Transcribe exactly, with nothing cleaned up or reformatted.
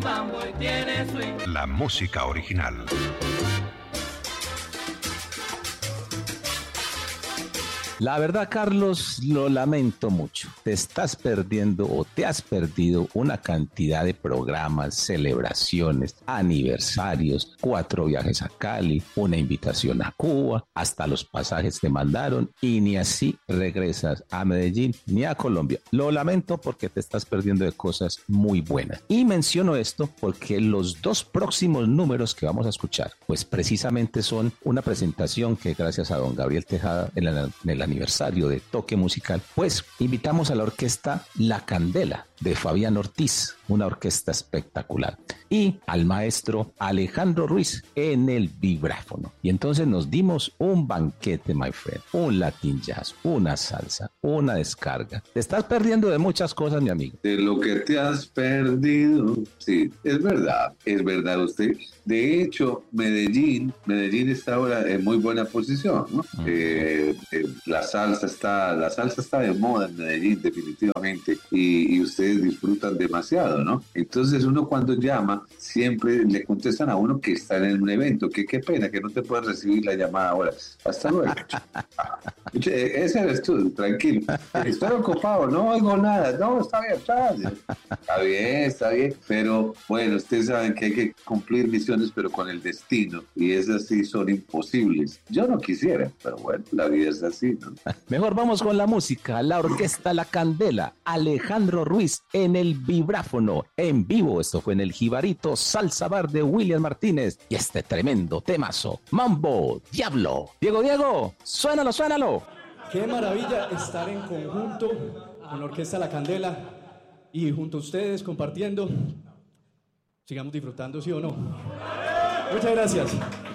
mambo y tiene swing. La música original. La verdad, Carlos, lo lamento mucho. Te estás perdiendo o te has perdido una cantidad de programas, celebraciones, aniversarios, cuatro viajes a Cali, una invitación a Cuba, hasta los pasajes te mandaron y ni así regresas a Medellín ni a Colombia. Lo lamento porque te estás perdiendo de cosas muy buenas. Y menciono esto porque los dos próximos números que vamos a escuchar, pues precisamente son una presentación que gracias a don Gabriel Tejada en, la, en el aniversario de Toque Musical, pues invitamos a la orquesta La Candela de Fabián Ortiz, una orquesta espectacular, y al maestro Alejandro Ruiz en el vibráfono. Y entonces nos dimos un banquete, my friend, un Latin Jazz, una salsa, una descarga. Te estás perdiendo de muchas cosas, mi amigo. De lo que te has perdido. Sí, es verdad, es verdad usted. De hecho, Medellín, Medellín está ahora en muy buena posición, ¿no? Uh-huh. eh, eh, la salsa está, la salsa está de moda en Medellín, definitivamente, y, y ustedes disfrutan demasiado, ¿no? Entonces uno cuando llama, siempre le contestan a uno que está en un evento, que qué pena que no te puedes recibir la llamada ahora. Hasta luego. Ese eres tú, tranquilo. Estoy ocupado, no oigo nada. No, está bien, está bien, está bien, está bien. Pero bueno, ustedes saben que hay que cumplir misiones, pero con el destino, y esas sí son imposibles. Yo no quisiera, pero bueno, la vida es así, ¿no? Mejor vamos con la música. La orquesta La Candela, Alejandro Ruiz en el vibráfono, en vivo. Esto fue en el Jibarito Salsa Bar de William Martínez, y este tremendo temazo, Mambo Diablo. Diego, Diego, suénalo, suénalo. Qué maravilla estar en conjunto con la orquesta La Candela y junto a ustedes compartiendo. Sigamos disfrutando, ¿sí o no? Muchas gracias.